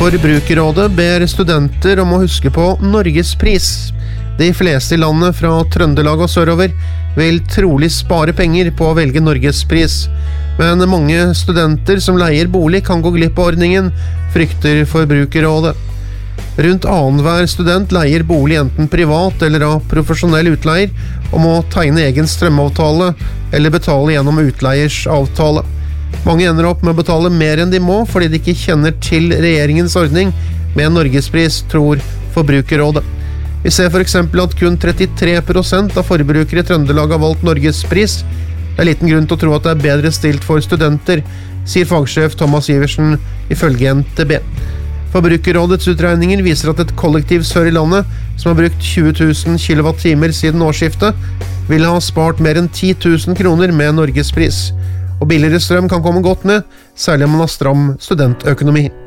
Forbrukerrådet ber studenter om å huske på Norgespris. De fleste i landet fra Trøndelag og sørover vil trolig spare penger på å velge Norgespris. Men mange studenter som leier bolig kan gå glipp av ordningen, frykter Forbrukerrådet. Rundt annenhver student leier bolig enten privat eller av profesjonell utleier og må tegne egen strømavtale eller betale gjennom utleiers avtale. Mange ender opp med å betale mer enn de må fordi de ikke kjenner til regjeringens ordning med Norgespris, tror Forbrukerrådet. Vi ser for eksempel at kun 33% av forbrukere i Trøndelag har valgt Norgespris. Det er liten grunn til å tro at det er bedre stilt for studenter, sier fagsjef Thomas Iversen ifølge NTB. Forbrukerrådets utregninger viser at et kollektiv sør i landet, som har brukt 20 000 kWh siden årsskiftet, ville ha spart mer enn 10 000 kroner med Norgespris. Og billigere strøm kan komme godt med, særlig om man har stram studentøkonomi.